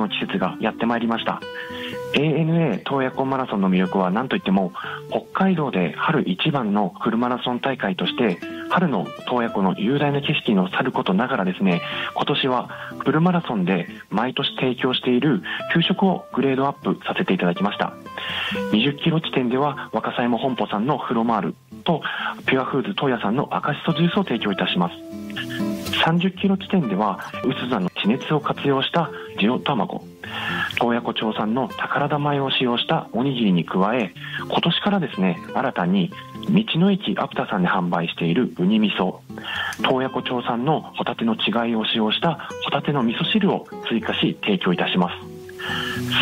季節がやってまいりました。 ANA 洞爺湖マラソンの魅力は何といっても、北海道で春一番のフルマラソン大会として春の洞爺湖の雄大な景色の去ることながらですね、今年はフルマラソンで毎年提供している給食をグレードアップさせていただきました。20キロ地点では若狭山本舗さんのフロマールとピュアフーズ東野さんの赤しそジュースを提供いたします。30キロ地点ではうすざの地熱を活用した塩卵、洞爺湖町産の宝田米を使用したおにぎりに加え、今年からですね、新たに道の駅アプタさんで販売しているウニ味噌、洞爺湖町産のホタテの稚貝を使用したホタテの味噌汁を追加し提供いたします。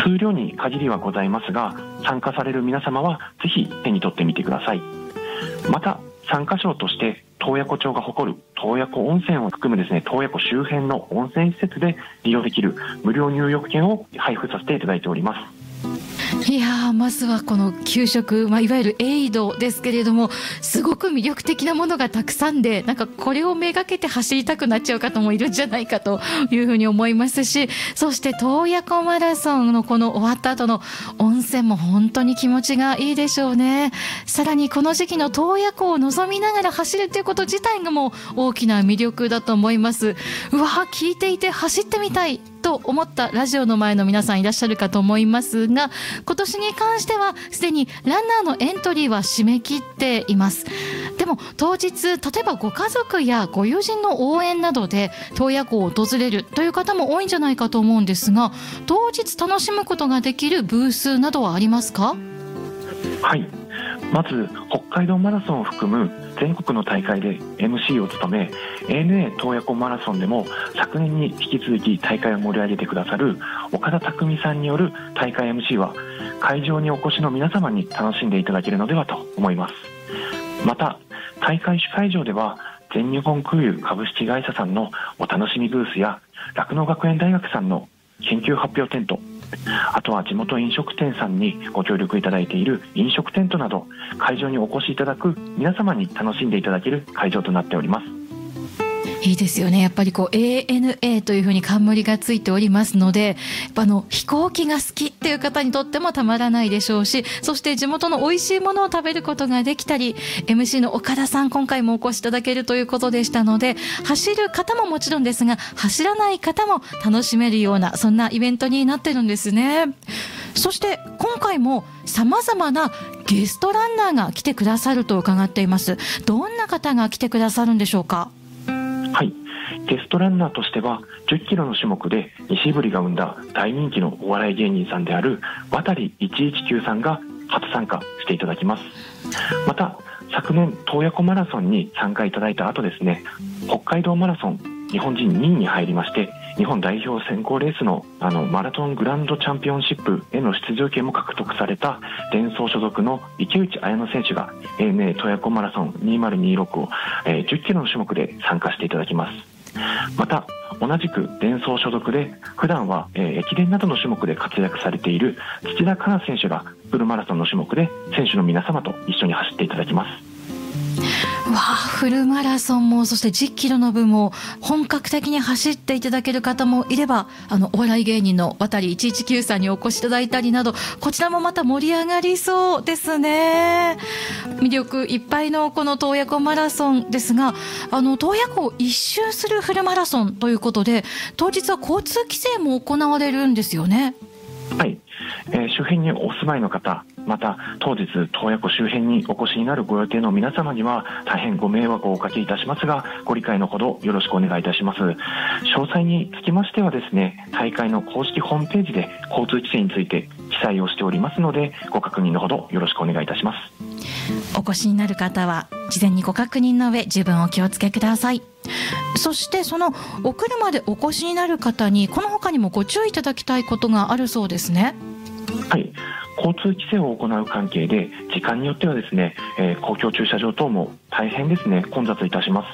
数量に限りはございますが、参加される皆様はぜひ手に取ってみてください。また参加賞として洞爺湖町が誇る洞爺湖温泉を含むですね、洞爺湖周辺の温泉施設で利用できる無料入浴券を配布させていただいております。 いやまずはこの給食、いわゆるエイドですけれども、すごく魅力的なものがたくさんで、なんかこれをめがけて走りたくなっちゃう方もいるんじゃないかというふうに思いますし、そして洞爺湖マラソンのこの終わった後の温泉も本当に気持ちがいいでしょうね。さらにこの時期の洞爺湖を望みながら走るということ自体がもう大きな魅力だと思います。うわ聞いていて走ってみたいと思ったラジオの前の皆さんいらっしゃるかと思いますが、今年に関してはすでにランナーのエントリーは締め切っています。でも当日、例えばご家族やご友人の応援などで洞爺湖を訪れるという方も多いんじゃないかと思うんですが、当日楽しむことができるブースなどはありますか？ はい、まず北海道マラソンを含む全国の大会で MC を務め、 ANA 洞爺湖マラソンでも昨年に引き続き大会を盛り上げてくださる岡田匠さんによる大会 MC は会場にお越しの皆様に楽しんでいただけるのではと思います。また大会主会場では全日本空輸株式会社さんのお楽しみブースや酪農学園大学さんの研究発表テント、あとは地元飲食店さんにご協力いただいている飲食テントなど、会場にお越しいただく皆様に楽しんでいただける会場となっております。 いいですよね。やっぱりANA というふうに冠がついておりますので、やっぱ飛行機が好きっていう方にとってもたまらないでしょうし、そして地元の美味しいものを食べることができたり、 MC の岡田さん今回もお越しいただけるということでしたので、走る方ももちろんですが走らない方も楽しめるような、そんなイベントになってるんですね。そして今回も様々なゲストランナーが来てくださると伺っています。どんな方が来てくださるんでしょうか？ はい、ゲストランナーとしては10キロの種目で西振が生んだ大人気のお笑い芸人さんである渡119さんが初参加していただきます。また昨年洞爺湖マラソンに参加いただいた後ですね、北海道マラソン日本人2位に入りまして、日本代表選考レースのマラソングランドチャンピオンシップへの出場権も獲得されたデンソー所属の池内彩乃選手が ANA 洞爺湖マラソン2026を10キロの種目で参加していただきます。また同じくデンソー所属で普段は駅伝などの種目で活躍されている土田香奈選手がフルマラソンの種目で選手の皆様と一緒に走っていただきます。 わあ、フルマラソンもそして10キロの分も本格的に走っていただける方もいれば、お笑い芸人の渡119さんにお越しいただいたりなど、こちらもまた盛り上がりそうですね。魅力いっぱいのこの洞爺湖マラソンですが、洞爺湖を一周するフルマラソンということで、当日は交通規制も行われるんですよね。 はい、周辺にお住まいの方、また当日洞爺湖周辺にお越しになるご予定の皆様には大変ご迷惑をおかけいたしますが、ご理解のほどよろしくお願いいたします。詳細につきましてはですね、大会の公式ホームページで交通規制について記載をしておりますので、ご確認のほどよろしくお願いいたします。 お越しになる方は事前にご確認の上十分お気をつけください。そしてそのお車でお越しになる方にこの他にもご注意いただきたいことがあるそうですね。 はい、交通規制を行う関係で時間によってはですね、公共駐車場等も大変ですね混雑いたします。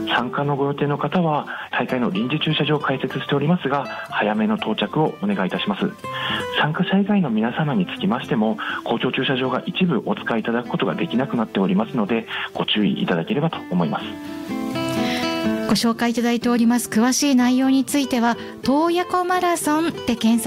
参加のご予定の方は大会の臨時駐車場を開設しておりますが、早めの到着をお願いいたします。参加者以外の皆様につきましても公共駐車場が一部お使いいただくことができなくなっておりますので、ご注意いただければと思います。 ご紹介いただいております詳しい内容については洞爺湖マラソンで検索